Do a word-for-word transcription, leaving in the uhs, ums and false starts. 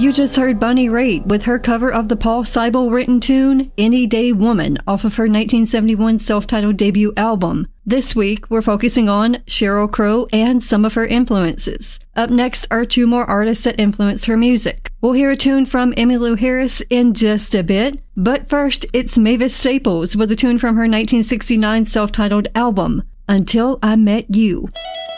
You just heard Bonnie Raitt with her cover of the Paul Seibel written tune, Any Day Woman, off of her nineteen seventy-one self-titled debut album. This week, we're focusing on Sheryl Crow and some of her influences. Up next are two more artists that influenced her music. We'll hear a tune from Emmylou Harris in just a bit, but first, it's Mavis Staples with a tune from her nineteen sixty-nine self-titled album, Until I Met You.